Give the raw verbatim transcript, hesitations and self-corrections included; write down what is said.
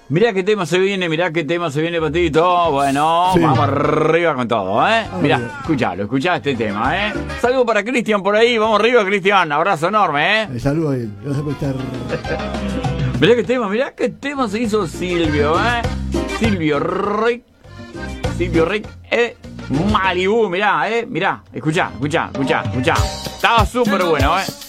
Mirá qué tema se viene, mirá qué tema se viene, Patito. Bueno, Sí. vamos arriba con todo, ¿eh? Ah, Mirá, bien. escuchalo, escuchá este tema, ¿eh? Saludo para Cristian por ahí, vamos arriba, Cristian. Abrazo enorme, ¿eh? Me saludo a él. Gracias por estar. Mirá qué tema, mirá qué tema se hizo Silvio, ¿eh? Silvio Rick. Silvio Rick, eh. Malibu, mirá, eh. Mirá, escuchá, escuchá, escuchá, escuchá. Estaba súper bueno, ¿eh?